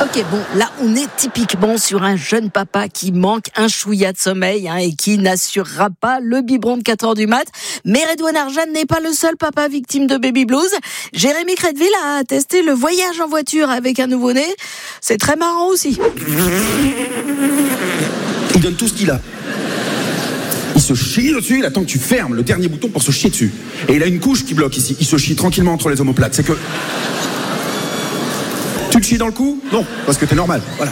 Ok, bon, là, on est typiquement sur un jeune papa qui manque un chouïa de sommeil et qui n'assurera pas le biberon de 4h du mat. Mais Redouane Arjan n'est pas le seul papa victime de baby blues. Jérémy Crédville a testé le voyage en voiture avec un nouveau-né. C'est très marrant aussi. Il donne tout ce qu'il a. Il se chie dessus, il attend que tu fermes le dernier bouton pour se chier dessus. Et il a une couche qui bloque ici. Il se chie tranquillement entre les omoplates. C'est que... Tu te chies dans le cou ? Non, parce que t'es normal, voilà.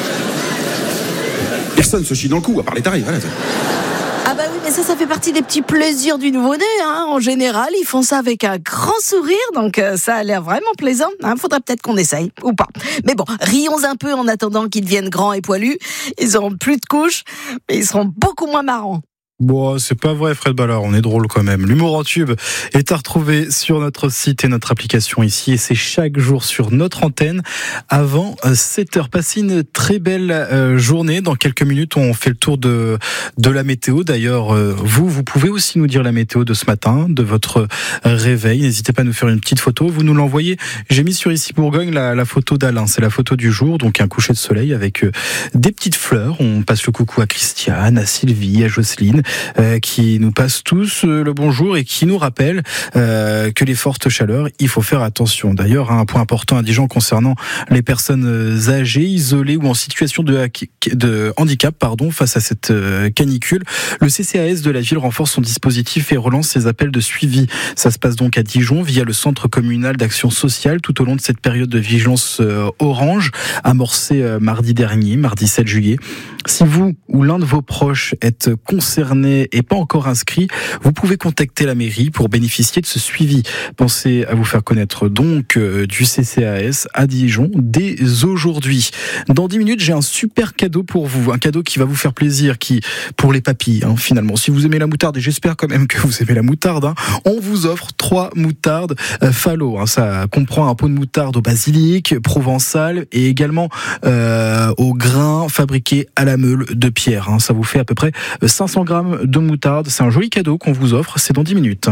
Personne se chie dans le cou, à part les tarés, voilà. Ah bah oui, mais ça fait partie des petits plaisirs du nouveau-né. En général, ils font ça avec un grand sourire, donc ça a l'air vraiment plaisant. Faudrait peut-être qu'on essaye, ou pas. Mais bon, rions un peu en attendant qu'ils deviennent grands et poilus. Ils auront plus de couches, mais ils seront beaucoup moins marrants. Bon, c'est pas vrai, Fred Ballard, on est drôle quand même. L'humour en tube est à retrouver sur notre site et notre application ici, et c'est chaque jour sur notre antenne avant 7h. Passez une très belle journée. Dans quelques minutes, on fait le tour de la météo. D'ailleurs, vous pouvez aussi nous dire la météo de ce matin, de votre réveil. N'hésitez pas à nous faire une petite photo. Vous nous l'envoyez. J'ai mis sur Ici Bourgogne la photo d'Alain. C'est la photo du jour, donc un coucher de soleil avec des petites fleurs. On passe le coucou à Christiane, à Sylvie, à Jocelyne, qui nous passent tous le bonjour et qui nous rappellent que les fortes chaleurs, il faut faire attention. D'ailleurs, un point important à Dijon concernant les personnes âgées, isolées ou en situation de handicap, face à cette canicule. Le CCAS de la ville renforce son dispositif et relance ses appels de suivi. Ça se passe donc à Dijon via le centre communal d'action sociale tout au long de cette période de vigilance orange amorcée mardi dernier, mardi 7 juillet. Si vous ou l'un de vos proches êtes concerné et pas encore inscrit, vous pouvez contacter la mairie pour bénéficier de ce suivi. Pensez à vous faire connaître donc du CCAS à Dijon dès aujourd'hui. Dans 10 minutes, j'ai un super cadeau pour vous, un cadeau qui va vous faire plaisir, pour les papilles finalement. Si vous aimez la moutarde, et j'espère quand même que vous aimez la moutarde, on vous offre 3 moutardes Fallot. Ça comprend un pot de moutarde au basilic, provençal et également au grain fabriqué à la meule de pierre. Ça vous fait à peu près 500 grammes de moutarde. C'est un joli cadeau qu'on vous offre. C'est dans 10 minutes.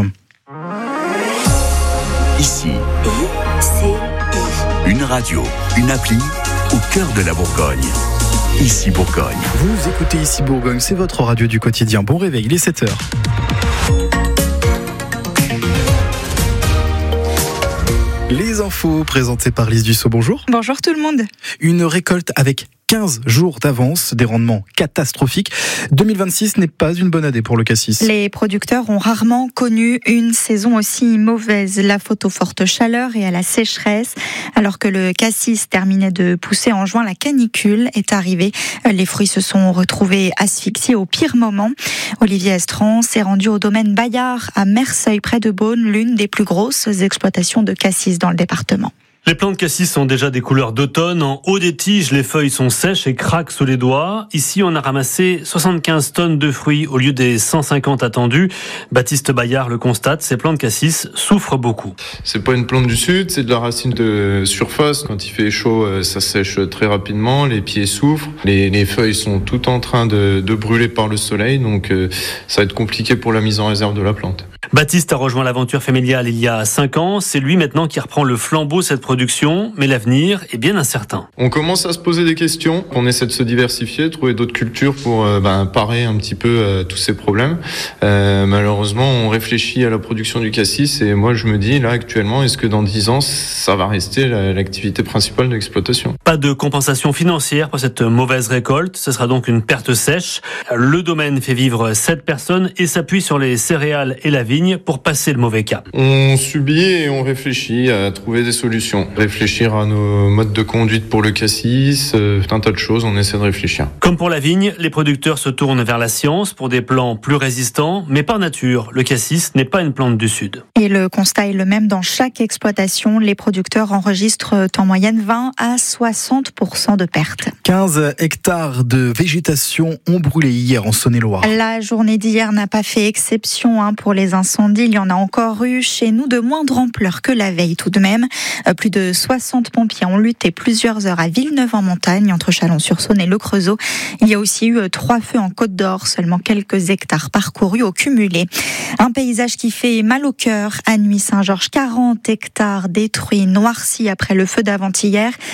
Ici, une radio, une appli au cœur de la Bourgogne. Ici Bourgogne. Vous écoutez Ici Bourgogne, c'est votre radio du quotidien. Bon réveil, il est 7h. Les infos présentées par Lise Dussault, bonjour. Bonjour tout le monde. Une récolte avec 15 jours d'avance, des rendements catastrophiques. 2026 n'est pas une bonne année pour le cassis. Les producteurs ont rarement connu une saison aussi mauvaise. La faute aux fortes chaleurs et à la sécheresse. Alors que le cassis terminait de pousser en juin, la canicule est arrivée. Les fruits se sont retrouvés asphyxiés au pire moment. Olivier Estran s'est rendu au domaine Bayard à Merseuil près de Beaune, l'une des plus grosses exploitations de cassis dans le département. Les plants de cassis sont déjà des couleurs d'automne. En haut des tiges, les feuilles sont sèches et craquent sous les doigts. Ici, on a ramassé 75 tonnes de fruits au lieu des 150 attendus. Baptiste Bayard le constate, ces plants de cassis souffrent beaucoup. C'est pas une plante du sud, c'est de la racine de surface. Quand il fait chaud, ça sèche très rapidement, les pieds souffrent. Les feuilles sont toutes en train de brûler par le soleil, donc ça va être compliqué pour la mise en réserve de la plante. Baptiste a rejoint l'aventure familiale il y a 5 ans. C'est lui maintenant qui reprend le flambeau de cette production, mais l'avenir est bien incertain. On commence à se poser des questions. On essaie de se diversifier, trouver d'autres cultures pour parer un petit peu tous ces problèmes. Malheureusement, on réfléchit à la production du cassis et moi je me dis là actuellement, est-ce que dans 10 ans, ça va rester l'activité principale de l'exploitation ? Pas de compensation financière pour cette mauvaise récolte. Ce sera donc une perte sèche. Le domaine fait vivre 7 personnes et s'appuie sur les céréales et la vigne pour passer le mauvais cas. On subit et on réfléchit à trouver des solutions. Réfléchir à nos modes de conduite pour le cassis, un tas de choses, on essaie de réfléchir. Comme pour la vigne, les producteurs se tournent vers la science pour des plants plus résistants, mais par nature, le cassis n'est pas une plante du sud. Et le constat est le même dans chaque exploitation. Les producteurs enregistrent en moyenne 20 à 60% de pertes. 15 hectares de végétation ont brûlé hier en Saône-et-Loire. La journée d'hier n'a pas fait exception pour les incendies. Il y en a encore eu chez nous de moindre ampleur que la veille tout de même. Plus de 60 pompiers ont lutté plusieurs heures à Villeneuve-en-Montagne, entre Chalon-sur-Saône et Le Creusot. Il y a aussi eu 3 feux en Côte d'Or, seulement quelques hectares parcourus au cumulé. Un paysage qui fait mal au cœur. À Nuits-Saint-Georges, 40 hectares détruits, noircis après le feu d'avant-hier.